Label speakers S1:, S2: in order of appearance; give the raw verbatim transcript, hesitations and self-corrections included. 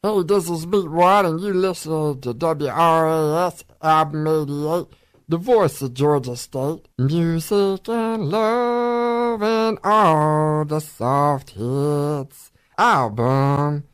S1: Hey, this is Beat One, and you listen to W R A S Album eighty-eight, the voice of Georgia State. Music and love and all the soft hits. Album